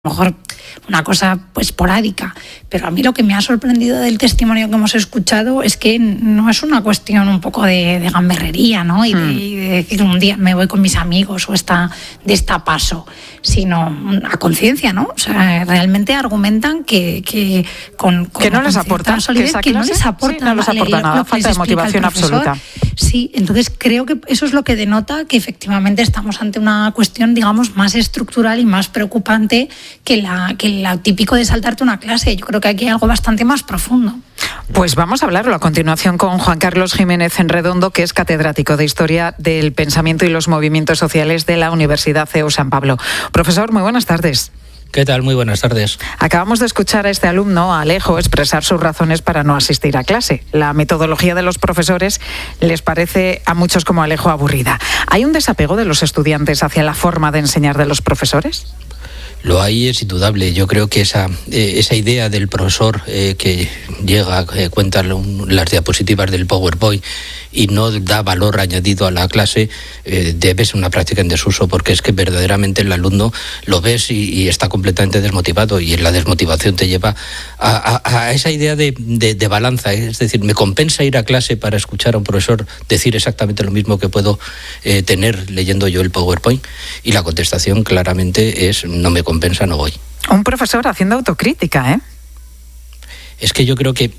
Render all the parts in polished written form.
a lo mejor una cosa pues esporádica, pero a mí lo que me ha sorprendido del testimonio que hemos escuchado es que no es una cuestión un poco de gamberrería, ¿no? Y de decir un día me voy con mis amigos o de esta paso, sino a conciencia, ¿no? O sea, realmente argumentan que no les aporta solidez, que no les aporta, nada, falta de motivación absoluta. Sí, entonces creo que eso es lo que denota que efectivamente estamos ante una cuestión, digamos, más estructural y más preocupante que la típico de saltarte una clase. Yo creo que aquí hay algo bastante más profundo. Pues vamos a hablarlo a continuación con Juan Carlos Jiménez Enredondo, que es catedrático de Historia del Pensamiento y los Movimientos Sociales de la Universidad CEU San Pablo. Profesor, muy buenas tardes. ¿Qué tal? Muy buenas tardes. Acabamos de escuchar a este alumno, a Alejo, expresar sus razones para no asistir a clase. La metodología de los profesores les parece a muchos como Alejo aburrida. ¿Hay un desapego de los estudiantes hacia la forma de enseñar de los profesores? Lo hay, es indudable. Yo creo que esa idea del profesor que llega, cuenta las diapositivas del PowerPoint y no da valor añadido a la clase, debe ser una práctica en desuso, porque es que verdaderamente el alumno lo ves y está completamente desmotivado, y la desmotivación te lleva a esa idea de balanza. Es decir, ¿me compensa ir a clase para escuchar a un profesor decir exactamente lo mismo que puedo tener leyendo yo el PowerPoint? Y la contestación claramente es: no me compensa, no voy. Un profesor haciendo autocrítica, ¿eh? Es que yo creo que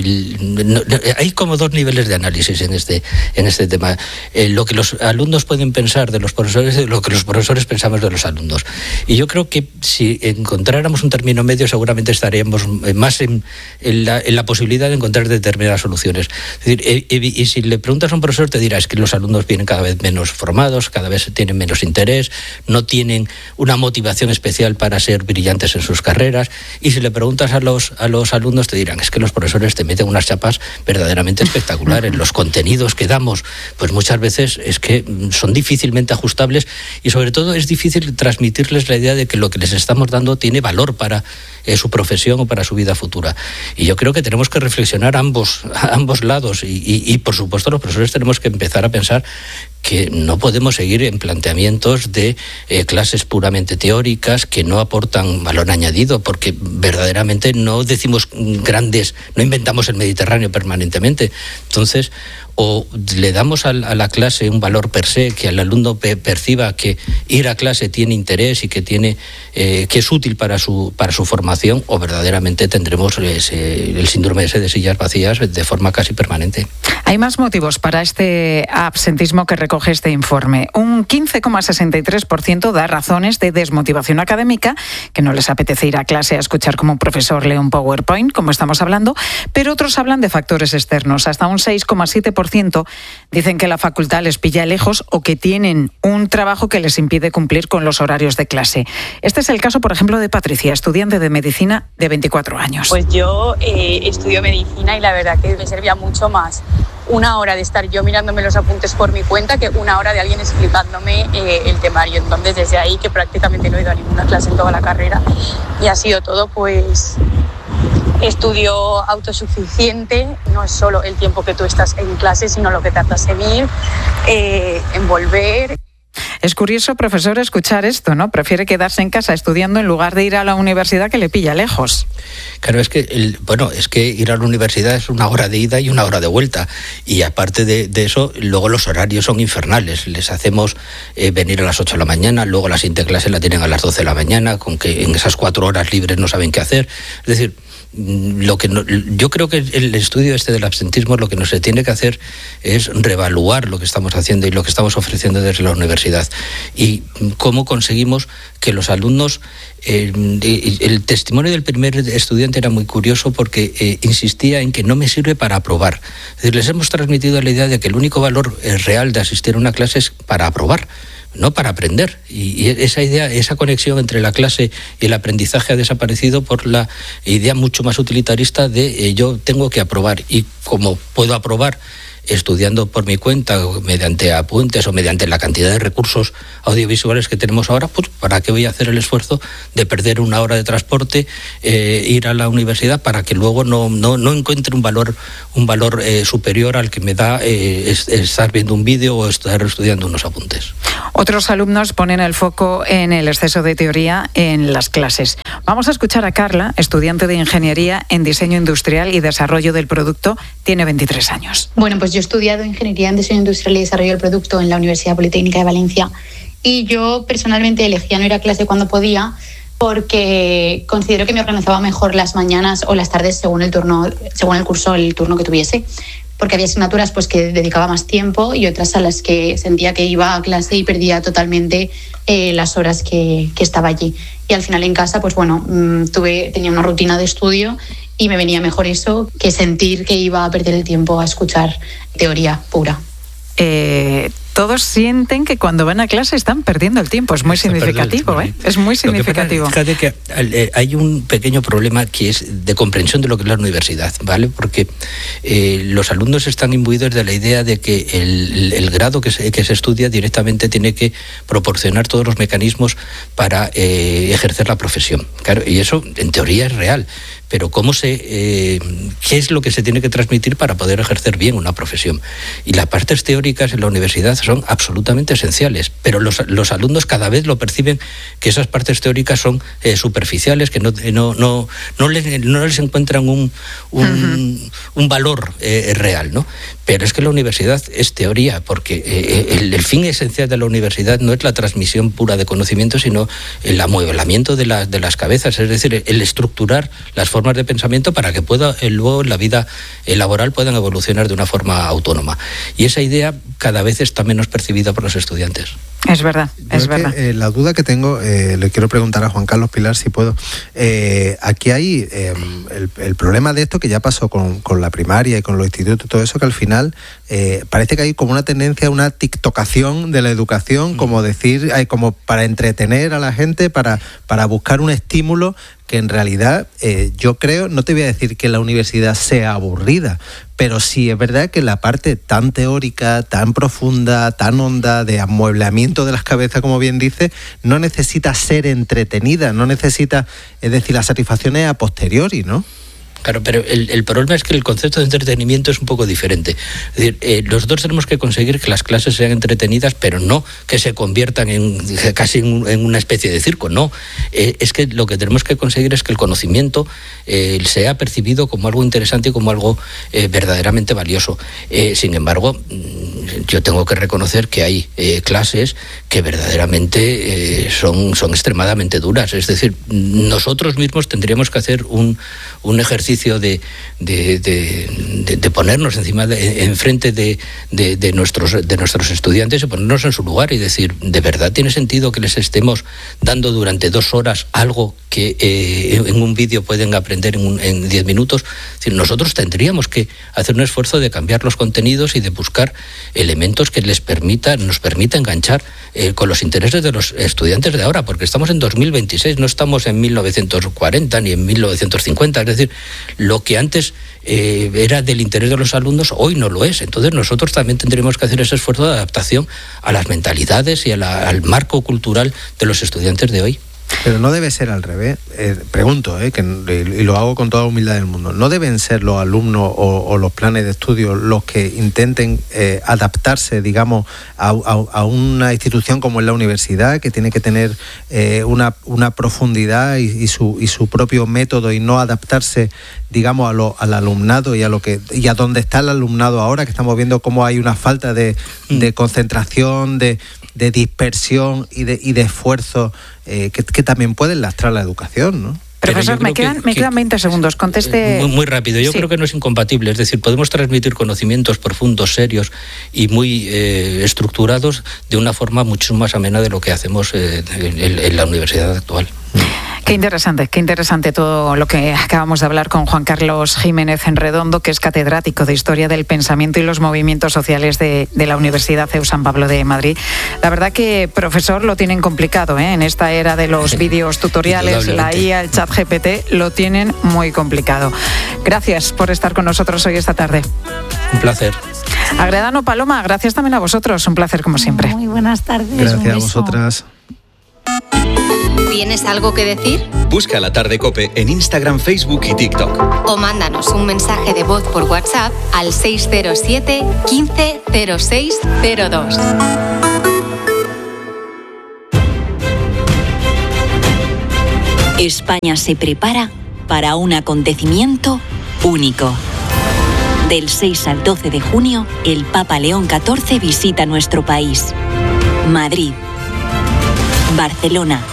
hay como dos niveles de análisis en este tema. Lo que los alumnos pueden pensar de los profesores y lo que los profesores pensamos de los alumnos. Y yo creo que si encontráramos un término medio, seguramente estaríamos más en la posibilidad de encontrar determinadas soluciones. Es decir, y si le preguntas a un profesor, te dirá: es que los alumnos vienen cada vez menos formados, cada vez tienen menos interés, no tienen una motivación especial para ser brillantes en sus carreras. Y si le preguntas a los alumnos, te dirán: es que los profesores te meten unas chapas verdaderamente espectaculares. Los contenidos que damos, pues muchas veces es que son difícilmente ajustables, y sobre todo es difícil transmitirles la idea de que lo que les estamos dando tiene valor para su profesión o para su vida futura. Y yo creo que tenemos que reflexionar a ambos lados, y por supuesto los profesores tenemos que empezar a pensar que no podemos seguir en planteamientos de clases puramente teóricas que no aportan valor añadido, porque verdaderamente no decimos no inventamos el Mediterráneo permanentemente. Entonces, o le damos a la clase un valor per se, que el alumno perciba que ir a clase tiene interés y que es útil para su formación, o verdaderamente tendremos el síndrome ese de sillas vacías de forma casi permanente. Hay más motivos para este absentismo que recoge este informe. Un 15,63% da razones de desmotivación académica, que no les apetece ir a clase a escuchar como un profesor lee un PowerPoint, como estamos hablando, pero otros hablan de factores externos. Hasta un 6,7% dicen que la facultad les pilla lejos o que tienen un trabajo que les impide cumplir con los horarios de clase. Este es el caso, por ejemplo, de Patricia, estudiante de medicina de 24 años. Pues yo estudio medicina y la verdad que me servía mucho más una hora de estar yo mirándome los apuntes por mi cuenta que una hora de alguien explicándome el temario. Entonces, desde ahí, que prácticamente no he ido a ninguna clase en toda la carrera, y ha sido todo pues estudio autosuficiente. No es solo el tiempo que tú estás en clase, sino lo que tardas en ir, en volver. Es curioso, profesor, escuchar esto, ¿no? Prefiere quedarse en casa estudiando en lugar de ir a la universidad, que le pilla lejos. Claro, es que ir a la universidad es una hora de ida y una hora de vuelta. Y aparte de eso, luego los horarios son infernales. Les hacemos venir a las 8 de la mañana, luego la siguiente clase la tienen a las 12 de la mañana, con que en esas 4 horas libres no saben qué hacer. Es decir, yo creo que el estudio del absentismo, lo que nos se tiene que hacer es reevaluar lo que estamos haciendo y lo que estamos ofreciendo desde la universidad, y cómo conseguimos que los alumnos... el testimonio del primer estudiante era muy curioso, porque insistía en que no me sirve para aprobar. Es decir, les hemos transmitido la idea de que el único valor real de asistir a una clase es para aprobar, no para aprender. Y esa idea, esa conexión entre la clase y el aprendizaje ha desaparecido por la idea mucho más utilitarista de yo tengo que aprobar, y como puedo aprobar estudiando por mi cuenta, mediante apuntes o mediante la cantidad de recursos audiovisuales que tenemos ahora, pues ¿para qué voy a hacer el esfuerzo de perder una hora de transporte, ir a la universidad para que luego no encuentre un valor superior al que me da estar viendo un vídeo o estar estudiando unos apuntes? Otros alumnos ponen el foco en el exceso de teoría en las clases. Vamos a escuchar a Carla, estudiante de Ingeniería en Diseño Industrial y Desarrollo del Producto, tiene 23 años. Bueno, pues yo he estudiado Ingeniería en Diseño Industrial y Desarrollo del Producto en la Universidad Politécnica de Valencia y yo personalmente elegía no ir a clase cuando podía porque considero que me organizaba mejor las mañanas o las tardes según el curso, el turno que tuviese. Porque había asignaturas pues que dedicaba más tiempo y otras a las que sentía que iba a clase y perdía totalmente las horas que estaba allí. Y al final en casa, pues bueno, tenía una rutina de estudio y me venía mejor eso que sentir que iba a perder el tiempo a escuchar teoría pura. Todos sienten que cuando van a clase están perdiendo el tiempo. Es muy significativo, ¿eh? Es muy significativo. Fíjate que hay un pequeño problema que es de comprensión de lo que es la universidad, ¿vale? Porque los alumnos están imbuidos de la idea de que el grado que se estudia directamente tiene que proporcionar todos los mecanismos para ejercer la profesión. Claro, y eso en teoría es real. Pero ¿qué es lo que se tiene que transmitir para poder ejercer bien una profesión? Y las partes teóricas en la universidad son absolutamente esenciales, pero los alumnos cada vez lo perciben que esas partes teóricas son superficiales, que no les encuentran un valor real, ¿no? Pero es que la universidad es teoría, porque el fin esencial de la universidad no es la transmisión pura de conocimiento, sino el amueblamiento de las cabezas, es decir, el estructurar las formas de pensamiento para que luego en la vida laboral puedan evolucionar de una forma autónoma. Y esa idea cada vez está menos percibida por los estudiantes. Es verdad, es verdad. La duda que tengo, le quiero preguntar a Juan Carlos Pilar, si puedo. Aquí hay el problema de esto que ya pasó con la primaria y con los institutos, todo eso, que al final parece que hay como una tendencia, una tiktokación de la educación, como decir, como para entretener a la gente, para buscar un estímulo que en realidad yo creo, no te voy a decir que la universidad sea aburrida, pero sí es verdad que la parte tan teórica, tan profunda, tan honda, de amueblamiento de las cabezas, como bien dice, no necesita ser entretenida, no necesita, es decir, la satisfacción es a posteriori, ¿no? Claro, pero el problema es que el concepto de entretenimiento es un poco diferente. Es decir, nosotros tenemos que conseguir que las clases sean entretenidas, pero no que se conviertan casi en una especie de circo, no. Es que lo que tenemos que conseguir es que el conocimiento sea percibido como algo interesante y como algo verdaderamente valioso. Sin embargo, yo tengo que reconocer que hay clases que verdaderamente son extremadamente duras. Es decir, nosotros mismos tendríamos que hacer un ejercicio de ponernos enfrente de nuestros estudiantes y ponernos en su lugar y decir, ¿de verdad tiene sentido que les estemos dando durante 2 horas algo que en un vídeo pueden aprender en 10 minutos? Es decir, nosotros tendríamos que hacer un esfuerzo de cambiar los contenidos y de buscar elementos que nos permita enganchar con los intereses de los estudiantes de ahora, porque estamos en 2026, no estamos en 1940 ni en 1950, es decir, lo que antes era del interés de los alumnos, hoy no lo es. Entonces nosotros también tendremos que hacer ese esfuerzo de adaptación a las mentalidades y al marco cultural de los estudiantes de hoy. Pero no debe ser al revés. Pregunto, y lo hago con toda humildad del mundo. ¿No deben ser los alumnos o los planes de estudio los que intenten adaptarse, digamos, a una institución como es la universidad, que tiene que tener una profundidad y su propio método, y no adaptarse, digamos, al alumnado y a donde está el alumnado ahora, que estamos viendo cómo hay una falta de concentración, de dispersión y de esfuerzo que también pueden lastrar la educación, ¿no? Profesor, me quedan 20 segundos. Conteste. Muy rápido. Yo creo que no es incompatible. Es decir, podemos transmitir conocimientos profundos, serios y muy estructurados de una forma mucho más amena de lo que hacemos en la universidad actual. Qué interesante todo lo que acabamos de hablar con Juan Carlos Jiménez Redondo, que es catedrático de Historia del Pensamiento y los Movimientos Sociales de la Universidad CEU San Pablo de Madrid. La verdad que, profesor, lo tienen complicado, ¿eh? En esta era de los vídeos tutoriales, la IA, el ChatGPT, lo tienen muy complicado. Gracias por estar con nosotros hoy esta tarde. Un placer. Agredano, Paloma, gracias también a vosotros. Un placer como siempre. Muy buenas tardes. Gracias a vosotras. ¿Tienes algo que decir? Busca La Tarde COPE en Instagram, Facebook y TikTok. O mándanos un mensaje de voz por WhatsApp al 607 15 06 02. España se prepara para un acontecimiento único. Del 6 al 12 de junio, el Papa León XIV visita nuestro país. Madrid, Barcelona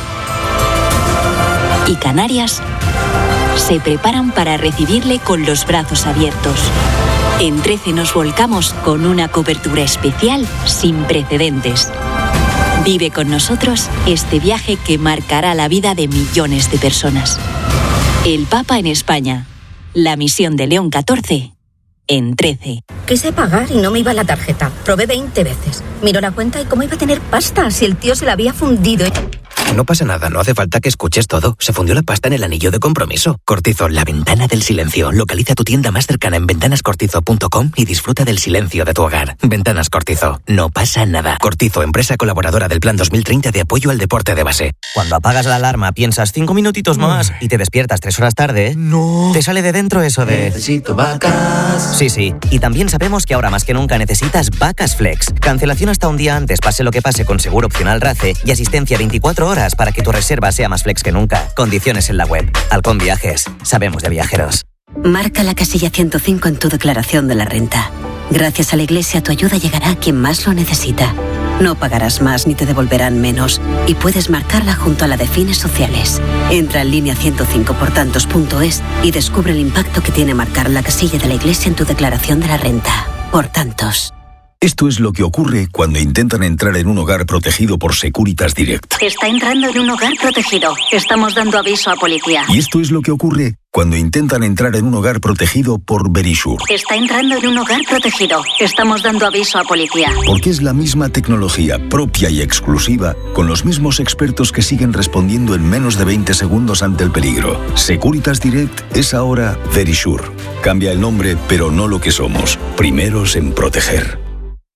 y Canarias se preparan para recibirle con los brazos abiertos. En 13 nos volcamos con una cobertura especial sin precedentes. Vive con nosotros este viaje que marcará la vida de millones de personas. El Papa en España. La misión de León XIV en 13. Quise pagar y no me iba la tarjeta. Probé 20 veces. Miró la cuenta y cómo iba a tener pasta si el tío se la había fundido. No pasa nada, no hace falta que escuches todo. Se fundió la pasta en el anillo de compromiso. Cortizo, la ventana del silencio. Localiza tu tienda más cercana en ventanascortizo.com y disfruta del silencio de tu hogar. Ventanas Cortizo. No pasa nada. Cortizo, empresa colaboradora del Plan 2030 de apoyo al deporte de base. Cuando apagas la alarma piensas 5 minutitos más y te despiertas 3 horas tarde. No. Te sale de dentro eso de... Necesito vacas. Sí. Y también sabemos que ahora más que nunca necesitas Vacas Flex. Cancelación hasta un día antes, pase lo que pase, con seguro opcional RACE y asistencia 24 horas para que tu reserva sea más flex que nunca. Condiciones en la web. Halcón Viajes. Sabemos de viajeros. Marca la casilla 105 en tu declaración de la renta. Gracias a la Iglesia, tu ayuda llegará a quien más lo necesita. No pagarás más ni te devolverán menos. Y puedes marcarla junto a la de fines sociales. Entra en línea 105portantos.es y descubre el impacto que tiene marcar la casilla de la Iglesia en tu declaración de la renta. Por tantos. Esto es lo que ocurre cuando intentan entrar en un hogar protegido por Securitas Direct. Está entrando en un hogar protegido. Estamos dando aviso a policía. Y esto es lo que ocurre cuando intentan entrar en un hogar protegido por Verisure. Está entrando en un hogar protegido. Estamos dando aviso a policía. Porque es la misma tecnología propia y exclusiva, con los mismos expertos que siguen respondiendo en menos de 20 segundos ante el peligro. Securitas Direct es ahora Verisure. Cambia el nombre, pero no lo que somos. Primeros en proteger.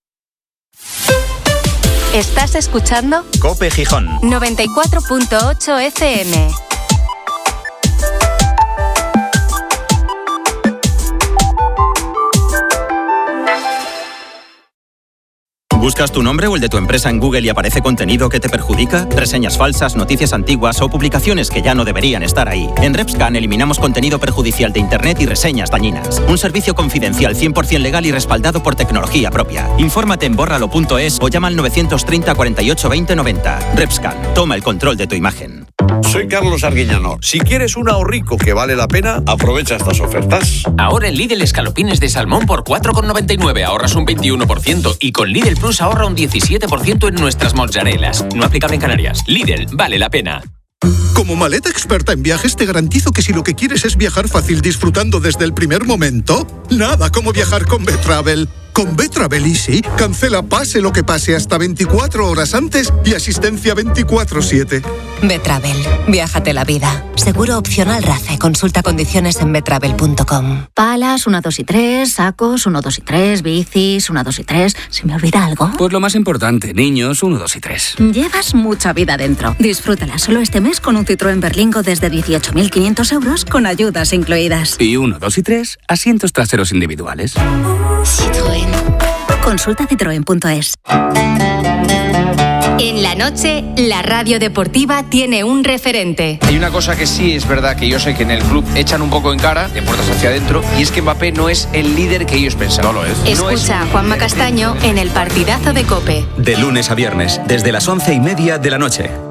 ¿Estás escuchando? COPE Gijón 94.8 FM. ¿Buscas tu nombre o el de tu empresa en Google y aparece contenido que te perjudica? ¿Reseñas falsas, noticias antiguas o publicaciones que ya no deberían estar ahí? En Repscan eliminamos contenido perjudicial de Internet y reseñas dañinas. Un servicio confidencial 100% legal y respaldado por tecnología propia. Infórmate en bórralo.es o llama al 930 48 20 90. Repscan, toma el control de tu imagen. Soy Carlos Arguiñano. Si quieres un ahorrico que vale la pena, aprovecha estas ofertas. Ahora en Lidl escalopines de salmón por 4,99 ahorras un 21% y con Lidl Plus ahorra un 17% en nuestras mozzarelas. No aplicable en Canarias. Lidl, vale la pena. Como maleta experta en viajes, te garantizo que si lo que quieres es viajar fácil disfrutando desde el primer momento, nada como viajar con Betravel. Con Betravel Easy, cancela pase lo que pase hasta 24 horas antes y asistencia 24/7. Betravel, viájate la vida. Seguro opcional RACE. Consulta condiciones en betravel.com. Palas, 1, 2 y 3, sacos, 1, 2 y 3, bicis, 1, 2 y 3. ¿Se me olvida algo? Pues lo más importante, niños, 1, 2 y 3. Llevas mucha vida dentro. Disfrútala solo este mes con un Citroën Berlingo desde 18.500 euros con ayudas incluidas. Y 1, 2 y 3, asientos traseros individuales. Citroën. Consulta citroen.es. En la noche, la radio deportiva tiene un referente. Hay una cosa que sí es verdad, que yo sé que en el club echan un poco en cara, de puertas hacia adentro, y es que Mbappé no es el líder que ellos pensaban. No lo es. Escucha a Juanma Castaño en el partidazo de COPE. De lunes a viernes, desde las 11:30 de la noche.